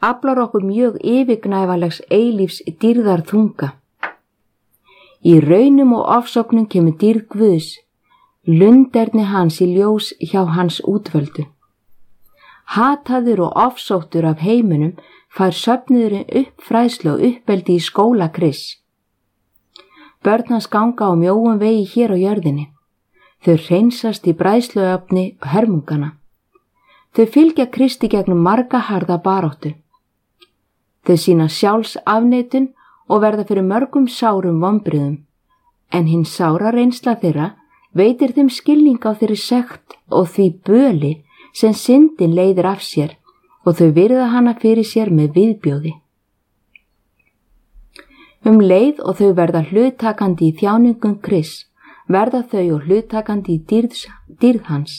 aflar okkur mjög yfirgnæfalegs eilífs dýrðar þunga. Í raunum og ofsóknum kemur dýrð Guðs, lunderni hans í ljós hjá hans útvöldu. Hataður og ofsóttur af heiminum fær söfnuðurinn uppfræðslu og uppeldi í skóla Krists. Börn hans ganga á mjóum vegi hér á jörðinni. Þau hreinsast í bræðsluöfni hörmungana. Þau fylgja Kristi gegnum marga harða baráttu. Þau sýna sjálfsafneitun og verða fyrir mörgum sárum vonbrigðum, en hinn sára reynsla þeirra veitir þeim skilning á þeirri sekt og því böli sem syndin leiðir af sér og þau virða hana fyrir sér með viðbjóði. Leið og þau verða hluttakandi í þjáningum Krists, verða þau og hluttakandi í dýrð hans.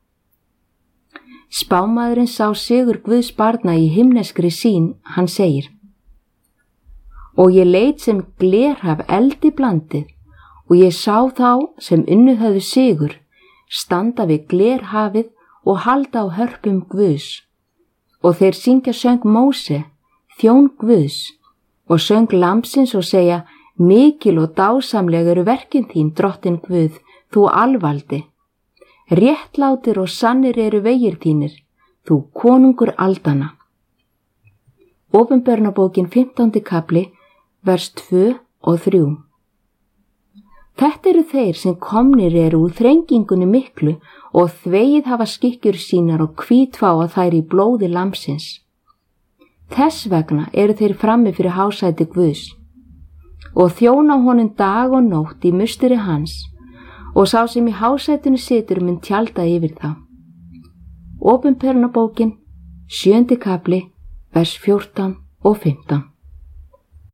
Spámaðurinn sá sigur Guðs barna í himneskri sýn, hann segir: Og ég leit sem glerhaf eldi blandið, og ég sá þá sem unnið höfðu sigur, standa við glerhafið og halda á hörpum Guðs. Og þeir syngja söng Móse, þjón Guðs, og söng lambsins og segja: Mikil og dásamleg eru verkin þín, drottin Guð, þú alvaldi. Réttlátir og sannir eru vegir þínir, þú konungur aldanna. Opinberunarbókin 15. kafli, vers 2 og 3. Þetta eru þeir sem komnir eru úr þrengingunni miklu og þvegið hafa skikkjur sínar og hvítváa þær í blóði lambsins. Þess vegna eru þeir frammi fyrir hásæti Guðs og þjóna honum dag og nótt í musteri hans, og sá sem í hásætinu situr mun tjalda yfir þá. Opinberunarbókin 7. kafli, vers 14 og 15.